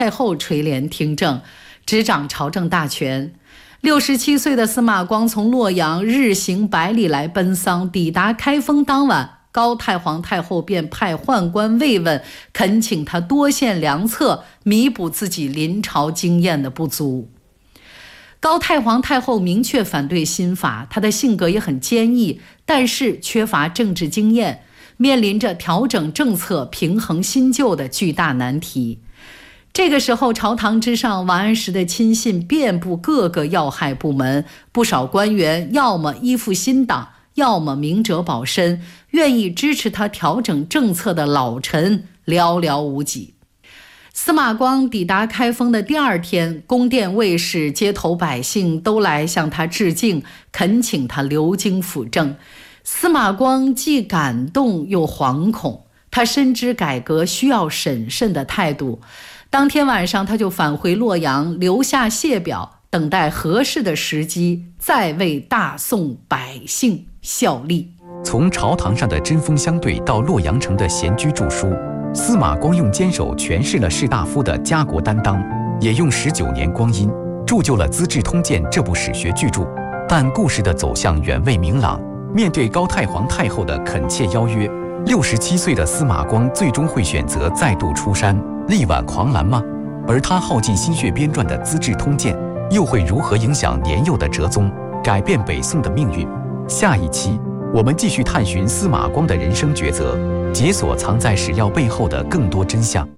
太后垂帘听政，执掌朝政大权。67岁的司马光从洛阳日行100里来奔丧，抵达开封当晚，高太皇太后便派宦官慰问，恳请他多献良策，弥补自己临朝经验的不足。高太皇太后明确反对新法，她的性格也很坚毅，但是缺乏政治经验，面临着调整政策、平衡新旧的巨大难题。这个时候，朝堂之上，王安石的亲信遍布各个要害部门，不少官员要么依附新党，要么明哲保身，愿意支持他调整政策的老臣寥寥无几。司马光抵达开封的第2天，宫殿卫士、街头百姓都来向他致敬，恳请他留京辅政。司马光既感动又惶恐，他深知改革需要审慎的态度。当天晚上，他就返回洛阳，留下谢表，等待合适的时机，再为大宋百姓效力。 从朝堂上的针锋相对到洛阳城的闲居著书，司马光用坚守诠释了士大夫的家国担当，也用19年光阴铸就了《资治通鉴》这部史学巨著。但故事的走向远未明朗，面对高太皇太后的恳切邀约，67岁的司马光最终会选择再度出山，力挽狂澜吗？而他耗尽心血编撰的《资治通鉴》，又会如何影响年幼的哲宗，改变北宋的命运？下一期我们继续探寻司马光的人生抉择，解锁藏在史料背后的更多真相。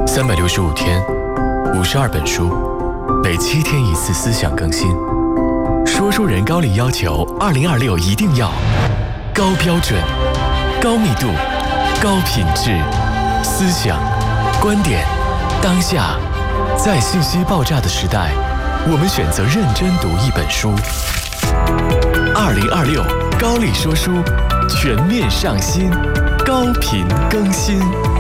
365天，52本书，每7天1次思想更新。说书人高力要求2026一定要高标准、高密度、高品质，思想、观点、当下，在信息爆炸的时代，我们选择认真读一本书。2026高力说书全面上新，高频更新。